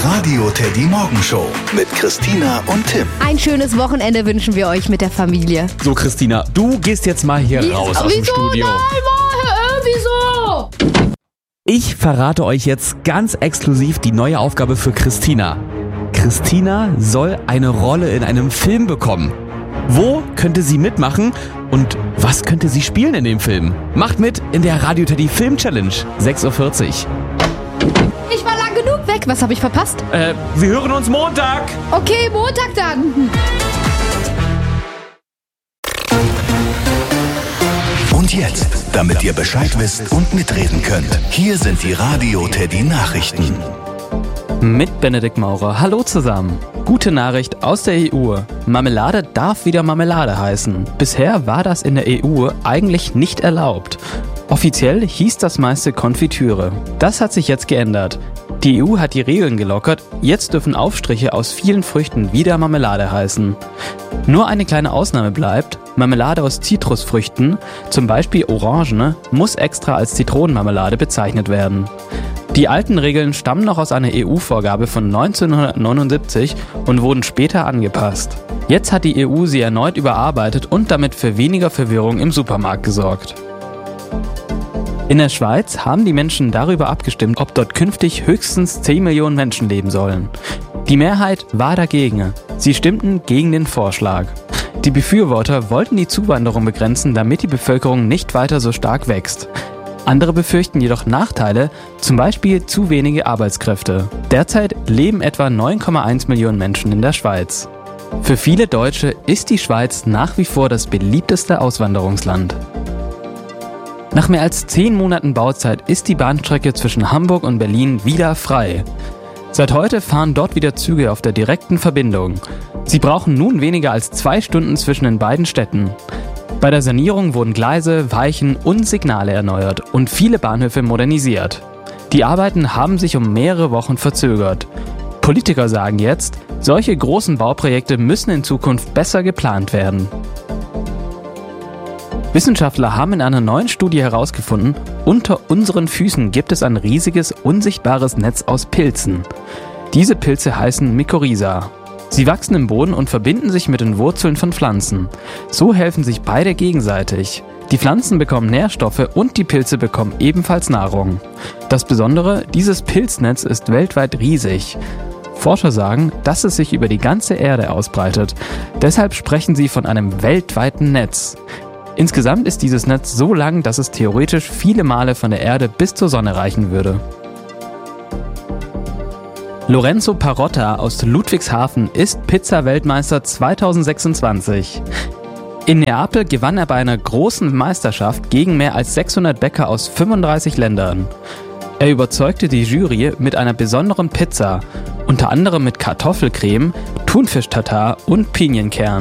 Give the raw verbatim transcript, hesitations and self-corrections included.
Radio Teddy Morgenshow mit Christina und Tim. Ein schönes Wochenende wünschen wir euch mit der Familie. So, Christina, du gehst jetzt mal hier Wie, raus aus wieso? dem Studio. Nein, wieso? Ich verrate euch jetzt ganz exklusiv die neue Aufgabe für Christina. Christina soll eine Rolle in einem Film bekommen. Wo könnte sie mitmachen und was könnte sie spielen in dem Film? Macht mit in der Radio Teddy Film Challenge, sechs Uhr vierzig. Ich war lang genug weg. Was habe ich verpasst? Äh, wir hören uns Montag. Okay, Montag dann. Und jetzt, damit ihr Bescheid wisst und mitreden könnt, hier sind die Radio Teddy Nachrichten. Mit Benedikt Maurer. Hallo zusammen. Gute Nachricht aus der E U. Marmelade darf wieder Marmelade heißen. Bisher war das in der E U eigentlich nicht erlaubt. Offiziell hieß das meiste Konfitüre. Das hat sich jetzt geändert. Die E U hat die Regeln gelockert. Jetzt dürfen Aufstriche aus vielen Früchten wieder Marmelade heißen. Nur eine kleine Ausnahme bleibt. Marmelade aus Zitrusfrüchten, zum Beispiel Orangen, muss extra als Zitronenmarmelade bezeichnet werden. Die alten Regeln stammen noch aus einer E U-Vorgabe von neunzehnhundertneunundsiebzig und wurden später angepasst. Jetzt hat die E U sie erneut überarbeitet und damit für weniger Verwirrung im Supermarkt gesorgt. In der Schweiz haben die Menschen darüber abgestimmt, ob dort künftig höchstens zehn Millionen Menschen leben sollen. Die Mehrheit war dagegen. Sie stimmten gegen den Vorschlag. Die Befürworter wollten die Zuwanderung begrenzen, damit die Bevölkerung nicht weiter so stark wächst. Andere befürchten jedoch Nachteile, zum Beispiel zu wenige Arbeitskräfte. Derzeit leben etwa neun Komma eins Millionen Menschen in der Schweiz. Für viele Deutsche ist die Schweiz nach wie vor das beliebteste Auswanderungsland. Nach mehr als zehn Monaten Bauzeit ist die Bahnstrecke zwischen Hamburg und Berlin wieder frei. Seit heute fahren dort wieder Züge auf der direkten Verbindung. Sie brauchen nun weniger als zwei Stunden zwischen den beiden Städten. Bei der Sanierung wurden Gleise, Weichen und Signale erneuert und viele Bahnhöfe modernisiert. Die Arbeiten haben sich um mehrere Wochen verzögert. Politiker sagen jetzt, solche großen Bauprojekte müssen in Zukunft besser geplant werden. Wissenschaftler haben in einer neuen Studie herausgefunden, unter unseren Füßen gibt es ein riesiges, unsichtbares Netz aus Pilzen. Diese Pilze heißen Mykorrhiza. Sie wachsen im Boden und verbinden sich mit den Wurzeln von Pflanzen. So helfen sich beide gegenseitig. Die Pflanzen bekommen Nährstoffe und die Pilze bekommen ebenfalls Nahrung. Das Besondere, dieses Pilznetz ist weltweit riesig. Forscher sagen, dass es sich über die ganze Erde ausbreitet. Deshalb sprechen sie von einem weltweiten Netz. Insgesamt ist dieses Netz so lang, dass es theoretisch viele Male von der Erde bis zur Sonne reichen würde. Lorenzo Parotta aus Ludwigshafen ist Pizza-Weltmeister zweitausendsechsundzwanzig. In Neapel gewann er bei einer großen Meisterschaft gegen mehr als sechshundert Bäcker aus fünfunddreißig Ländern. Er überzeugte die Jury mit einer besonderen Pizza, unter anderem mit Kartoffelcreme, Thunfisch-Tatar und Pinienkern.